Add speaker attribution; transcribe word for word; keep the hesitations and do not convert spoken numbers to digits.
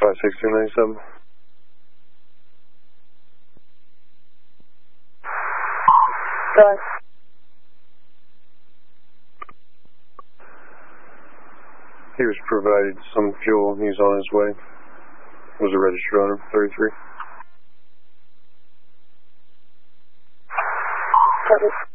Speaker 1: five six two nine seven.
Speaker 2: Done.
Speaker 1: He was provided some fuel. He's on his way. Was a registered owner, thirty-three.
Speaker 2: Copy.